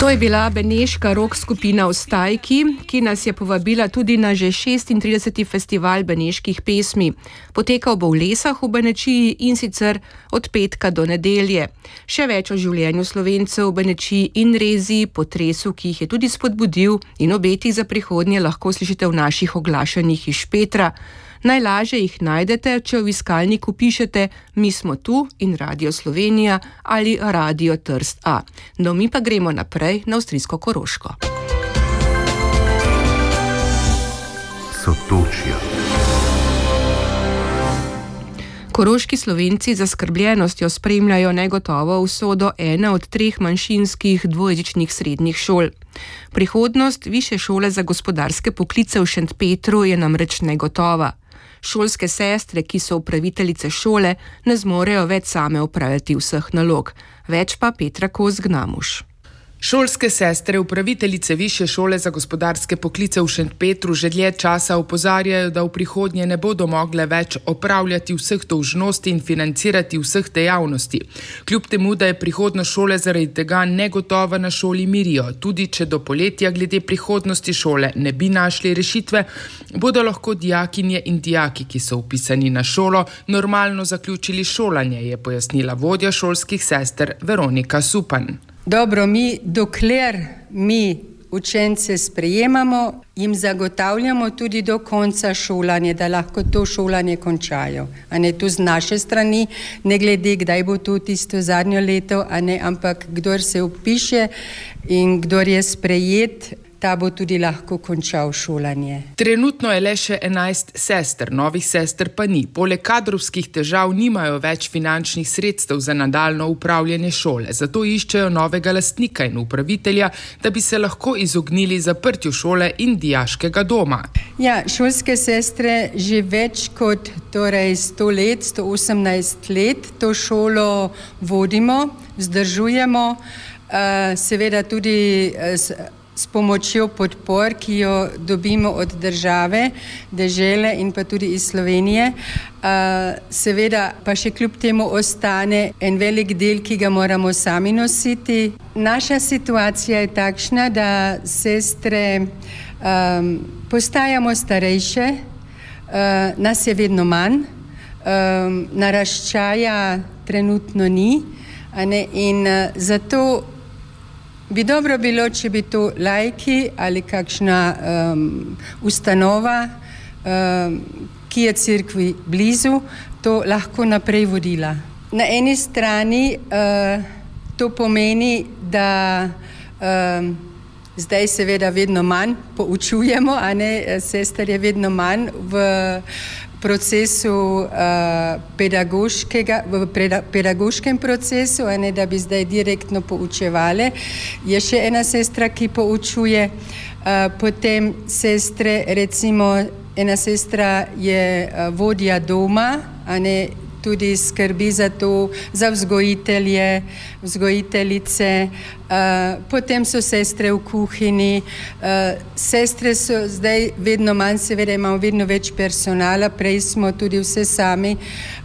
To je bila beneška rock skupina Ostajki, ki nas je povabila tudi na že 36. festival beneških pesmi. Potekal bo v Lesah v Benečiji in sicer od petka do nedelje. Še več o življenju Slovencev v Benečiji in Rezi, potresu, ki jih je tudi spodbudil, in obetih za prihodnje lahko slišite v naših oglašanjih iz Špetra. Najlažje jih najdete, če v iskalniku pišete Mi smo tu in Radio Slovenija ali Radio Trst A. No, mi pa gremo naprej na avstrijsko Koroško. Sotočja. Koroški Slovenci z zaskrbljenostjo spremljajo negotovo usodo ene od 3 manjšinskih dvojezičnih srednjih šol. Prihodnost Višje šole za gospodarske poklice v Šentpetru je namreč negotova. Šolske sestre, ki so upraviteljice šole, ne zmorejo več same upravljati vseh nalog. Več pa Petra Kos-Gnamuš. Šolske sestre, upraviteljice Višje šole za gospodarske poklice v Šentpetru že dlje časa opozarjajo, da v prihodnje ne bodo mogle več opravljati vseh dolžnosti in financirati vseh dejavnosti. Kljub temu, da je prihodnost šole zaradi tega negotova, na šoli mirijo. Tudi če do poletja glede prihodnosti šole ne bi našli rešitve, bodo lahko dijakinje in dijaki, ki so vpisani na šolo, normalno zaključili šolanje, je pojasnila vodja šolskih sester Veronika Supan. Dobro, dokler mi učence sprejemamo, jim zagotavljamo tudi do konca šolanje, da lahko to šolanje končajo. A ne to z naše strani, ne glede, kdaj bo to tisto zadnjo leto, a ne, ampak kdor se vpiše in kdor je sprejet, ta bo tudi lahko končal šolanje. Trenutno je le še 11 sester, novih sester pa ni. Poleg kadrovskih težav nimajo več finančnih sredstev za nadaljno upravljanje šole. Zato iščejo novega lastnika in upravitelja, da bi se lahko izognili zaprtju šole in dijaškega doma. Ja, šolske sestre že več kot 100 let, 118 let to šolo vodimo, vzdržujemo, seveda tudi s pomočjo podpor, ki jo dobimo od države, dežele in pa tudi iz Slovenije. Seveda pa še kljub temu ostane en velik del, ki ga moramo sami nositi. Naša situacija je takšna, da sestre postajamo starejše, nas je vedno manj, naraščaja trenutno ni, in zato bi dobro bilo, če bi to laiki ali kakšna ustanova, ki je cerkvi blizu, to lahko naprej vodila. Na eni strani to pomeni, da zdaj seveda vedno manj poučujemo, sester je vedno manj v procesu pedagoškem procesu, da bi zdaj direktno poučevali. Je še ena sestra, ki poučuje, potem sestre, recimo ena sestra je vodja doma, tudi skrbi za to, za vzgojitelje, vzgojiteljice, potem so sestre v kuhinji, sestre so zdaj vedno manj, seveda imamo vedno več personala, prej smo tudi vse sami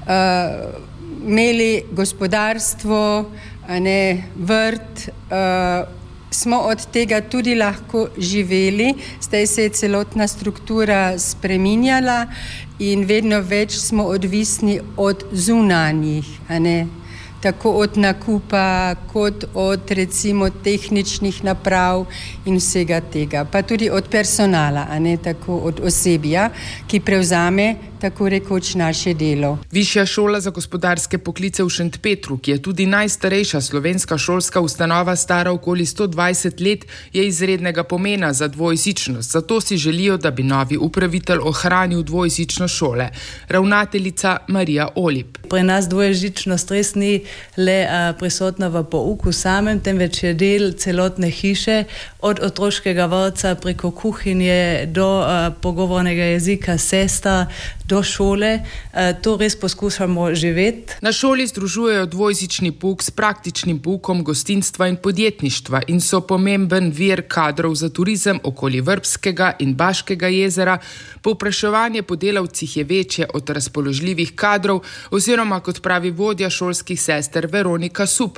imeli gospodarstvo, vrt, smo od tega tudi lahko živeli, zdaj se je celotna struktura spreminjala in vedno več smo odvisni od zunanjih, tako od nakupa, kot od recimo tehničnih naprav in vsega tega, pa tudi od personala, tako od osebja, ki prevzame tako rekoč naše delo. Višja šola za gospodarske poklice v Šentpetru, ki je tudi najstarejša slovenska šolska ustanova, stara okoli 120 let, je izrednega pomena za dvojezičnost. Zato si želijo, da bi novi upravitelj ohranil dvojezičnost šole. Ravnateljica Marija Olip. Pri nas dvojezičnost res ni le prisotna v pouku samem, temveč je del celotne hiše, od otroškega vrtca preko kuhinje do pogovornega jezika sestra, do šole. To res poskušamo živeti. Na šoli združujejo dvojezični pouk s praktičnim poukom gostinstva in podjetništva in so pomemben vir kadrov za turizem okoli Vrbskega in Baškega jezera. Povpraševanje po delavcih je večje od razpoložljivih kadrov oziroma, kot pravi vodja šolskih sester Veronika Supan.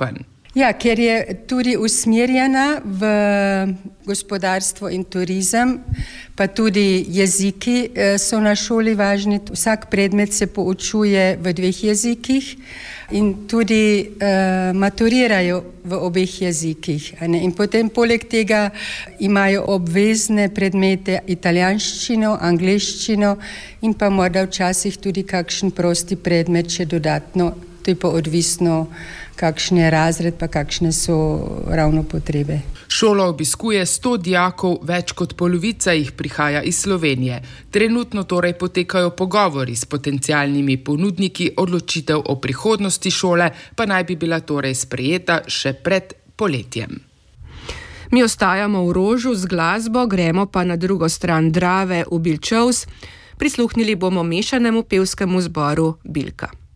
Ja, ker je tudi usmerjena v gospodarstvo in turizem, pa tudi jeziki so na šoli važni. Vsak predmet se poučuje v 2 jezikih in tudi maturirajo v obeh jezikih. In potem poleg tega imajo obvezne predmete italijanščino, angleščino in pa morda včasih tudi kakšen prosti predmet še dodatno. To je pa odvisno, kakšen je razred, pa kakšne so ravno potrebe. Šolo obiskuje 100 dijakov, več kot polovica jih prihaja iz Slovenije. Trenutno torej potekajo pogovori s potencialnimi ponudniki, odločitev o prihodnosti šole pa naj bi bila torej sprejeta še pred poletjem. Mi ostajamo v Rožu z glasbo, gremo pa na drugo stran Drave v Bilčovs. Prisluhnili bomo mešanemu pevskemu zboru Bilka.